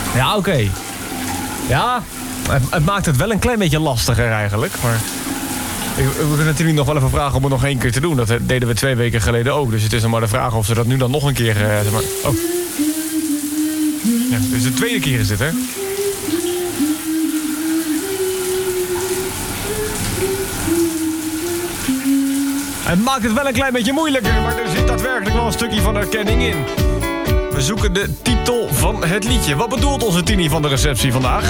Ja, oké. Ja, het maakt het wel een klein beetje lastiger eigenlijk. Maar we kunnen natuurlijk nog wel even vragen om het nog 1 keer te doen. Dat deden we 2 weken geleden ook. Dus het is nog maar de vraag of ze dat nu dan nog een keer... zeg maar... Oh. Ja, dus de 2e keer is dit, hè? Het maakt het wel een klein beetje moeilijker, maar er zit daadwerkelijk wel een stukje van herkenning in. We zoeken de titel van het liedje. Wat bedoelt onze Tini van de receptie vandaag?